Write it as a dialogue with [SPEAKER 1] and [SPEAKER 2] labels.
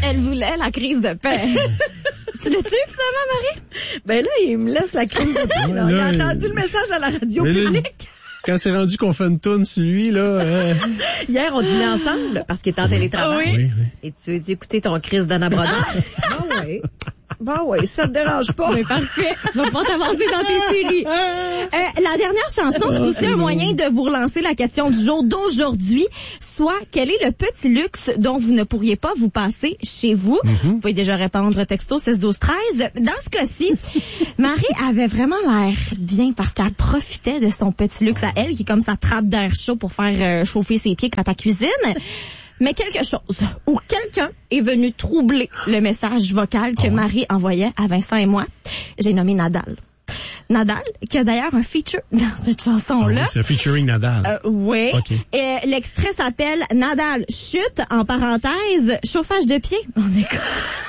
[SPEAKER 1] Elle voulait la crise de paix. Tu l'as-tu, finalement, Marie?
[SPEAKER 2] Ben là, il me laisse la crise de paix. Là. Il a entendu le message à la radio publique.
[SPEAKER 3] Quand c'est rendu qu'on fait une toune sur lui, là...
[SPEAKER 2] Hier, on dînait ensemble parce qu'il était en télétravail.
[SPEAKER 1] Oui.
[SPEAKER 2] Et tu veux écouter ton Chris d'Anna Brodin? Ben oui, ça te dérange pas.
[SPEAKER 1] Mais parfait. Va pas t'avancer dans tes séries. La dernière chanson, c'est aussi un moyen de vous relancer la question du jour d'aujourd'hui. Soit, quel est le petit luxe dont vous ne pourriez pas vous passer chez vous? Vous pouvez déjà répondre texto 16-12-13. Dans ce cas-ci, Marie avait vraiment l'air bien parce qu'elle profitait de son petit luxe à elle, qui est comme sa trappe d'air chaud pour faire chauffer ses pieds quand elle cuisine. Mais quelque chose ou quelqu'un est venu troubler le message vocal que Marie envoyait à Vincent et moi. J'ai nommé Nadal. Nadal, qui a d'ailleurs un feature dans cette chanson-là.
[SPEAKER 3] Oui, c'est featuring Nadal.
[SPEAKER 1] Oui.
[SPEAKER 3] Okay.
[SPEAKER 1] Et l'extrait s'appelle Nadal chute, en parenthèse, chauffage de pied. On est